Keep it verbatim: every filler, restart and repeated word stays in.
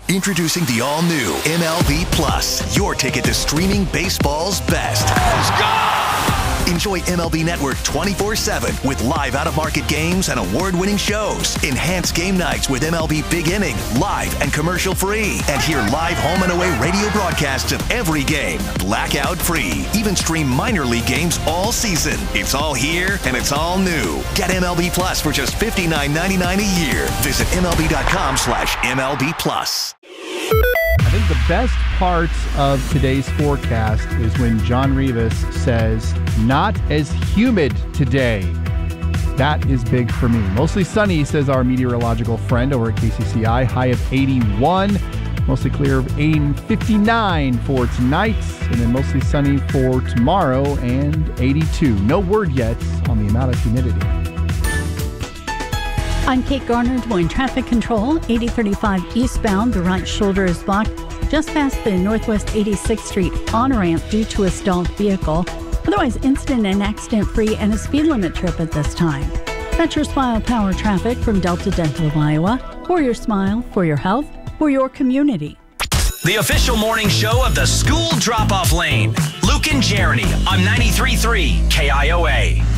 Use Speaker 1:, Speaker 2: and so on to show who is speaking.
Speaker 1: Introducing the all-new M L B Plus, your ticket to streaming baseball's best.
Speaker 2: Let's go!
Speaker 1: Enjoy M L B Network twenty-four seven with live out-of-market games and award-winning shows. Enhanced game nights with M L B Big Inning, live and commercial-free. And hear live home and away radio broadcasts of every game, blackout-free. Even stream minor league games all season. It's all here, and it's all new. Get M L B Plus for just fifty-nine ninety-nine a year. Visit M L B dot com slash M L B Plus.
Speaker 3: I think the best part of today's forecast is when John Rivas says, not as humid today. That is big for me. Mostly sunny, says our meteorological friend over at K C C I. High of eighty-one. Mostly clear of fifty-nine for tonight. And then mostly sunny for tomorrow and eighty-two. No word yet on the amount of humidity.
Speaker 4: I'm Kate Garner doing traffic control. eighty thirty-five eastbound, the right shoulder is blocked just past the Northwest eighty-sixth Street on-ramp due to a stalled vehicle. Otherwise, incident and accident-free and a speed limit trip at this time. That's your Smile Power traffic from Delta Dental of Iowa. For your smile, for your health, for your community.
Speaker 5: The official morning show of the School Drop-Off Lane. Luke and Jeremy on ninety-three point three K I O A.